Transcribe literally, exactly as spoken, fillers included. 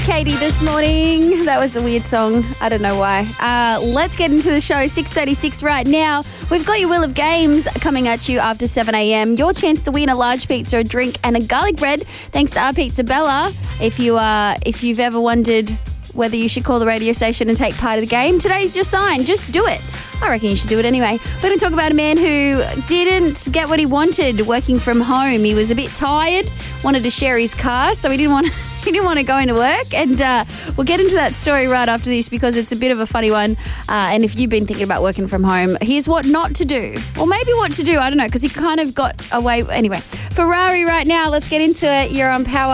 Katie this morning. That was a weird song. I don't know why. Uh, let's get into the show. six thirty-six right now. We've got your Wheel of Games coming at you after seven a.m. Your chance to win a large pizza, a drink and a garlic bread thanks to our Pizza Bella. If, you, uh, if you've ever wondered whether you should call the radio station and take part of the game, today's your sign. Just do it. I reckon you should do it anyway. We're going to talk about a man who didn't get what he wanted working from home. He was a bit tired, wanted to share his car, so he didn't want he didn't want to go into work. And uh, we'll get into that story right after this because it's a bit of a funny one. Uh, and if you've been thinking about working from home, here's what not to do. Or maybe what to do. I don't know, because he kind of got away. Anyway, Ferrari right now. Let's get into it. You're on Power.